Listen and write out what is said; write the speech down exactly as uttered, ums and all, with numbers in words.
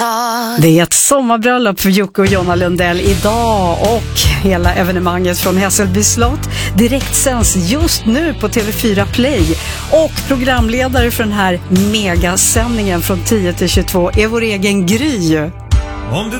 stad. Det är ett sommarbröllop för Jocke och Jonna Lundell idag och hela evenemanget från Hässelby slott direkt sänds just nu på T V fyra Play, och programledare för den här megasändningen från tio till tjugotvå är vår egen Gry. Om du